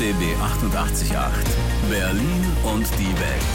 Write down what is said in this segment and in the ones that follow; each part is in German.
RBB 88.8 Berlin und die Welt.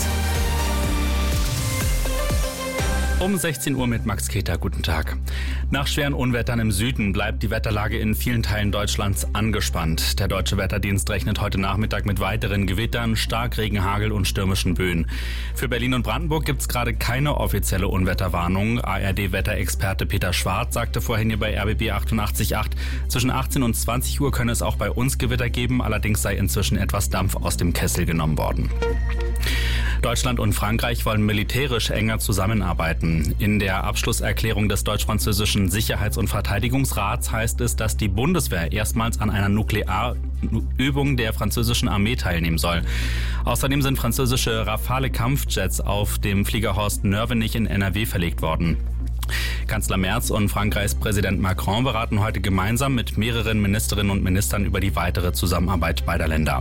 Um 16 Uhr mit Max Keter. Guten Tag. Nach schweren Unwettern im Süden bleibt die Wetterlage in vielen Teilen Deutschlands angespannt. Der Deutsche Wetterdienst rechnet heute Nachmittag mit weiteren Gewittern, Starkregen, Hagel und stürmischen Böen. Für Berlin und Brandenburg gibt es gerade keine offizielle Unwetterwarnung. ARD-Wetterexperte Peter Schwarz sagte vorhin hier bei RBB 88.8, zwischen 18 und 20 Uhr könne es auch bei uns Gewitter geben, allerdings sei inzwischen etwas Dampf aus dem Kessel genommen worden. Deutschland und Frankreich wollen militärisch enger zusammenarbeiten. In der Abschlusserklärung des deutsch-französischen Sicherheits- und Verteidigungsrats heißt es, dass die Bundeswehr erstmals an einer Nuklearübung der französischen Armee teilnehmen soll. Außerdem sind französische Rafale-Kampfjets auf dem Flieger Horst Nörvenich in NRW verlegt worden. Kanzler Merz und Frankreichs Präsident Macron beraten heute gemeinsam mit mehreren Ministerinnen und Ministern über die weitere Zusammenarbeit beider Länder.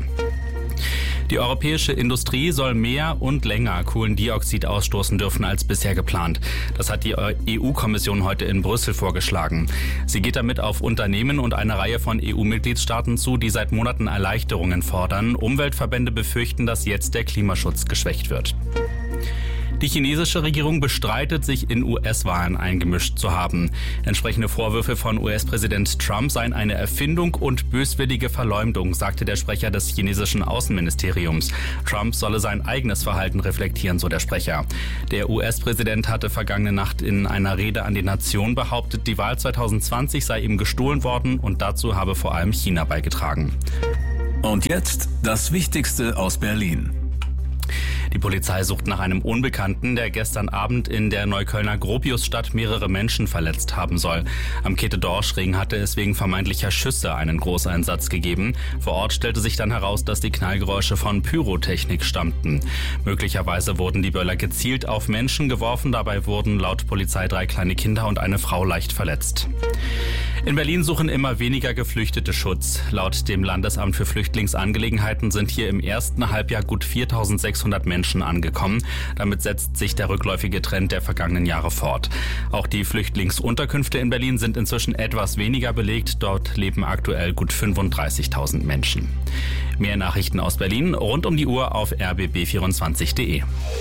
Die europäische Industrie soll mehr und länger Kohlendioxid ausstoßen dürfen als bisher geplant. Das hat die EU-Kommission heute in Brüssel vorgeschlagen. Sie geht damit auf Unternehmen und eine Reihe von EU-Mitgliedstaaten zu, die seit Monaten Erleichterungen fordern. Umweltverbände befürchten, dass jetzt der Klimaschutz geschwächt wird. Die chinesische Regierung bestreitet, sich in US-Wahlen eingemischt zu haben. Entsprechende Vorwürfe von US-Präsident Trump seien eine Erfindung und böswillige Verleumdung, sagte der Sprecher des chinesischen Außenministeriums. Trump solle sein eigenes Verhalten reflektieren, so der Sprecher. Der US-Präsident hatte vergangene Nacht in einer Rede an die Nation behauptet, die Wahl 2020 sei ihm gestohlen worden und dazu habe vor allem China beigetragen. Und jetzt das Wichtigste aus Berlin. Die Polizei sucht nach einem Unbekannten, der gestern Abend in der Neuköllner Gropiusstadt mehrere Menschen verletzt haben soll. Am Käthe-Dorsch-Ring hatte es wegen vermeintlicher Schüsse einen Großeinsatz gegeben. Vor Ort stellte sich dann heraus, dass die Knallgeräusche von Pyrotechnik stammten. Möglicherweise wurden die Böller gezielt auf Menschen geworfen. Dabei wurden laut Polizei 3 kleine Kinder und eine Frau leicht verletzt. In Berlin suchen immer weniger Geflüchtete Schutz. Laut dem Landesamt für Flüchtlingsangelegenheiten sind hier im ersten Halbjahr gut 4.600 Menschen angekommen. Damit setzt sich der rückläufige Trend der vergangenen Jahre fort. Auch die Flüchtlingsunterkünfte in Berlin sind inzwischen etwas weniger belegt. Dort leben aktuell gut 35.000 Menschen. Mehr Nachrichten aus Berlin rund um die Uhr auf rbb24.de.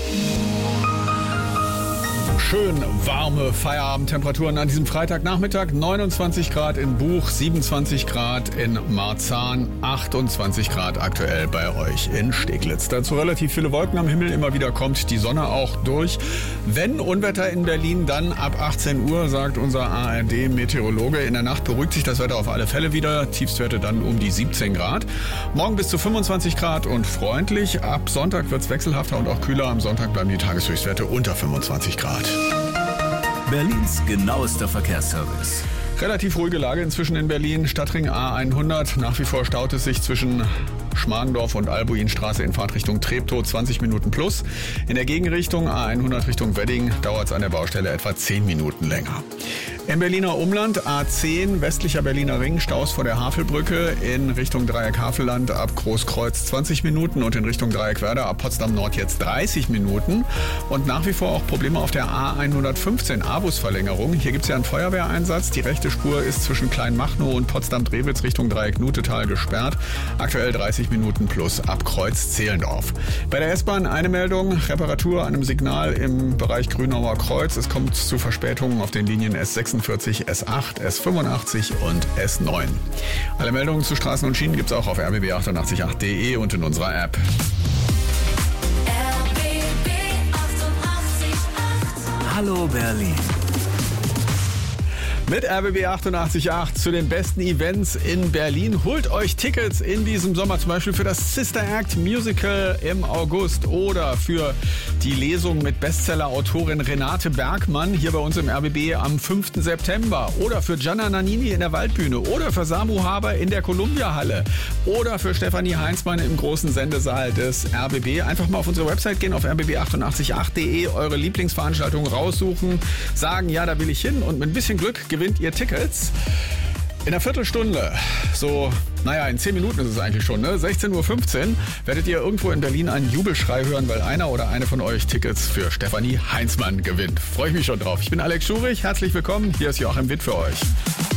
Schön warme Feierabendtemperaturen an diesem Freitagnachmittag. 29 Grad in Buch, 27 Grad in Marzahn, 28 Grad aktuell bei euch in Steglitz. Dazu relativ viele Wolken am Himmel, immer wieder kommt die Sonne auch durch. Wenn Unwetter in Berlin, dann ab 18 Uhr, sagt unser ARD-Meteorologe. In der Nacht beruhigt sich das Wetter auf alle Fälle wieder. Tiefstwerte dann um die 17 Grad. Morgen bis zu 25 Grad und freundlich. Ab Sonntag wird es wechselhafter und auch kühler. Am Sonntag bleiben die Tageshöchstwerte unter 25 Grad. Berlins genauester Verkehrsservice. Relativ ruhige Lage inzwischen in Berlin. Stadtring A100. Nach wie vor staut es sich zwischen Schmargendorf und Albuinstraße in Fahrtrichtung Treptow 20 Minuten plus. In der Gegenrichtung A100 Richtung Wedding dauert es an der Baustelle etwa 10 Minuten länger. Im Berliner Umland A10, westlicher Berliner Ring, Staus vor der Havelbrücke in Richtung Dreieck Havelland ab Großkreuz 20 Minuten und in Richtung Dreieck Werder ab Potsdam Nord jetzt 30 Minuten. Und nach wie vor auch Probleme auf der A115 Avus-Verlängerung. Hier gibt es ja einen Feuerwehreinsatz. Die rechte Spur ist zwischen Kleinmachnow und Potsdam-Drewitz Richtung Dreieck Nutetal gesperrt. Aktuell 30 Minuten plus ab Kreuz Zehlendorf. Bei der S-Bahn eine Meldung, Reparatur an einem Signal im Bereich Grünauer Kreuz. Es kommt zu Verspätungen auf den Linien S46, S8, S85 und S9. Alle Meldungen zu Straßen und Schienen gibt es auch auf rbb888.de und in unserer App. RBB 88.8 Hallo Berlin. Mit RBB 88.8 zu den besten Events in Berlin. Holt euch Tickets in diesem Sommer, zum Beispiel für das Sister Act Musical im August oder für die Lesung mit Bestseller-Autorin Renate Bergmann hier bei uns im RBB am 5. September oder für Gianna Nannini in der Waldbühne oder für Samu Haber in der Columbia-Halle oder für Stefanie Heinzmann im großen Sendesaal des RBB. Einfach mal auf unsere Website gehen, auf rbb888.de, eure Lieblingsveranstaltungen raussuchen, sagen, ja, da will ich hin und mit ein bisschen Glück gewinnt ihr Tickets. In einer Viertelstunde, so, in 10 Minuten ist es eigentlich schon, 16.15 Uhr, werdet ihr irgendwo in Berlin einen Jubelschrei hören, weil einer oder eine von euch Tickets für Stefanie Heinzmann gewinnt. Freue ich mich schon drauf. Ich bin Alex Schurich, herzlich willkommen. Hier ist Joachim Witt für euch.